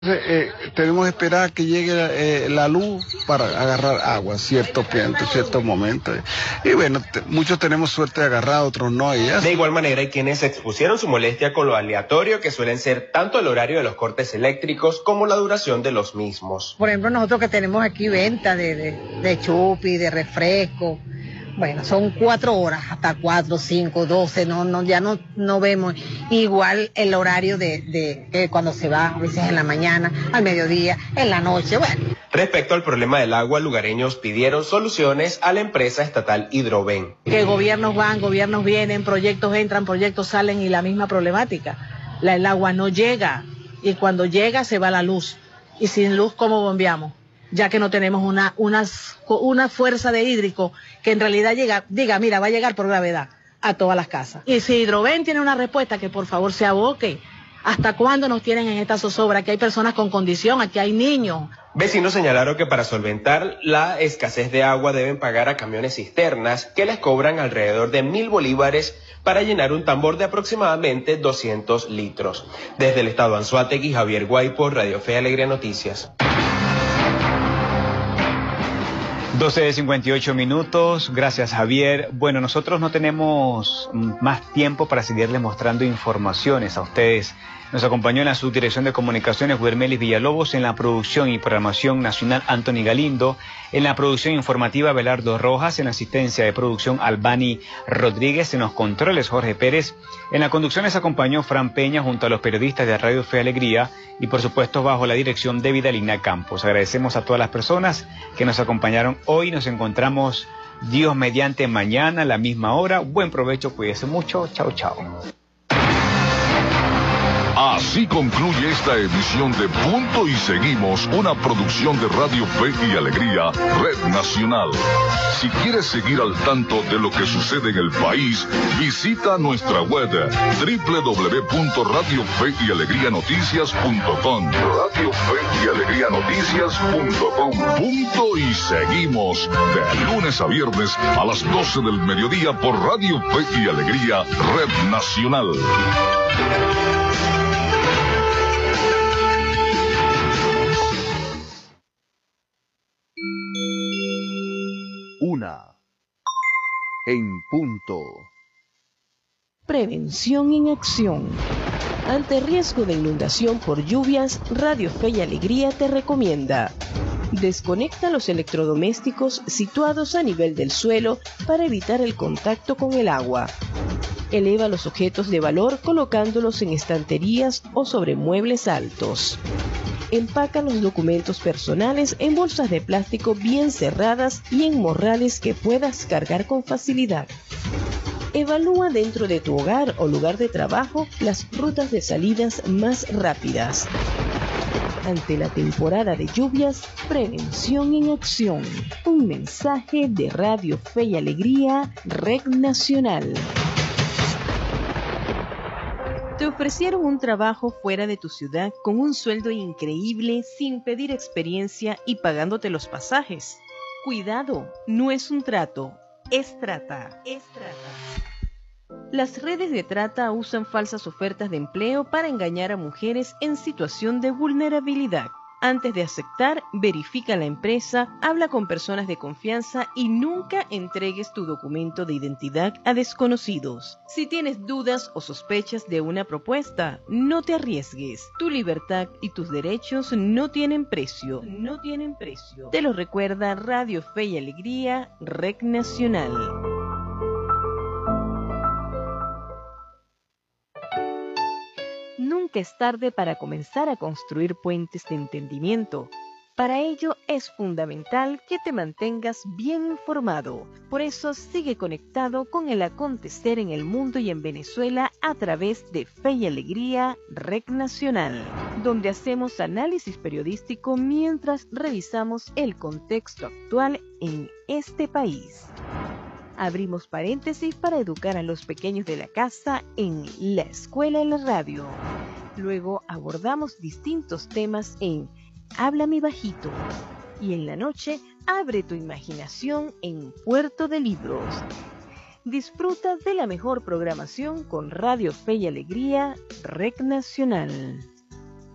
Tenemos que esperar a que llegue la luz para agarrar agua, ciertos momentos. Y bueno, muchos tenemos suerte de agarrar, otros no. De igual manera, hay quienes expusieron su molestia con lo aleatorio que suelen ser tanto el horario de los cortes eléctricos como la duración de los mismos. Por ejemplo, nosotros que tenemos aquí venta de chupi, de refresco. Bueno, son 4 horas, hasta 4, 5, 12, ya no vemos igual el horario de cuando se va, a veces en la mañana, al mediodía, en la noche, bueno. Respecto al problema del agua, lugareños pidieron soluciones a la empresa estatal Hidroven. Que gobiernos van, gobiernos vienen, proyectos entran, proyectos salen y la misma problemática. El agua no llega y cuando llega se va la luz. Y sin luz, ¿cómo bombeamos? Ya que no tenemos una fuerza de hídrico que en realidad diga, mira, va a llegar por gravedad a todas las casas. Y si Hidroven tiene una respuesta, que por favor se aboque. ¿Hasta cuándo nos tienen en esta zozobra? Aquí hay personas con condición, aquí hay niños. Vecinos señalaron que para solventar la escasez de agua deben pagar a camiones cisternas que les cobran alrededor de 1.000 bolívares para llenar un tambor de aproximadamente 200 litros. Desde el estado Anzoátegui, Javier Guaypo, Radio Fe y Alegría Noticias. 12:58. Gracias, Javier. Bueno, nosotros no tenemos más tiempo para seguirles mostrando informaciones a ustedes. Nos acompañó en la subdirección de comunicaciones Guermelis Villalobos, en la producción y programación nacional Anthony Galindo, en la producción informativa Belardo Rojas, en la asistencia de producción Albani Rodríguez, en los controles Jorge Pérez, en la conducción les acompañó Fran Peña junto a los periodistas de Radio Fe y Alegría y por supuesto bajo la dirección de Vidalina Campos. Agradecemos a todas las personas que nos acompañaron hoy. Nos encontramos Dios mediante mañana a la misma hora. Buen provecho, cuídense mucho. Chao, chao. Así concluye esta edición de Punto y Seguimos, una producción de Radio Fe y Alegría, Red Nacional. Si quieres seguir al tanto de lo que sucede en el país, visita nuestra web www.radiofeyalegrianoticias.com. Radio Fe y Alegría Noticias.com. Punto y Seguimos, de lunes a viernes a las 12 del mediodía por Radio Fe y Alegría, Red Nacional. En punto. Prevención en acción. Ante riesgo de inundación por lluvias, Radio Fe y Alegría te recomienda: desconecta los electrodomésticos situados a nivel del suelo para evitar el contacto con el agua. Eleva los objetos de valor colocándolos en estanterías o sobre muebles altos. Empaca los documentos personales en bolsas de plástico bien cerradas y en morrales que puedas cargar con facilidad. Evalúa dentro de tu hogar o lugar de trabajo las rutas de salidas más rápidas. Ante la temporada de lluvias, prevención en acción. Un mensaje de Radio Fe y Alegría, Red Nacional. Te ofrecieron un trabajo fuera de tu ciudad con un sueldo increíble, sin pedir experiencia y pagándote los pasajes. Cuidado, no es un trato, es trata. Las redes de trata usan falsas ofertas de empleo para engañar a mujeres en situación de vulnerabilidad. Antes de aceptar, verifica la empresa, habla con personas de confianza y nunca entregues tu documento de identidad a desconocidos. Si tienes dudas o sospechas de una propuesta, no te arriesgues. Tu libertad y tus derechos no tienen precio. Te lo recuerda Radio Fe y Alegría, Red Nacional. Nunca es tarde para comenzar a construir puentes de entendimiento. Para ello es fundamental que te mantengas bien informado. Por eso sigue conectado con el acontecer en el mundo y en Venezuela a través de Fe y Alegría, Red Nacional, donde hacemos análisis periodístico mientras revisamos el contexto actual en este país. Abrimos paréntesis para educar a los pequeños de la casa en La Escuela en la Radio. Luego abordamos distintos temas en Háblame Bajito. Y en la noche, abre tu imaginación en Puerto de Libros. Disfruta de la mejor programación con Radio Fe y Alegría, Red Nacional.